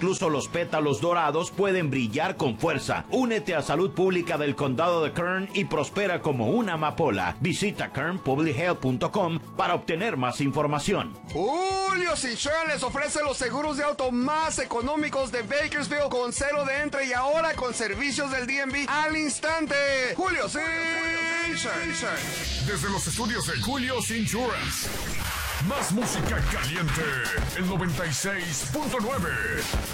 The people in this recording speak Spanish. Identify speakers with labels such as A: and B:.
A: Incluso los pétalos dorados pueden brillar con fuerza. Únete a Salud Pública del Condado de Kern y prospera como una amapola. Visita kernpublichealth.com para obtener más información.
B: Julio's Insurance les ofrece los seguros de auto más económicos de Bakersfield con cero de entre y ahora con servicios del DMV al instante. Julio's Insurance.
C: Desde los estudios de Julio's Insurance. Más música caliente. El 96.9.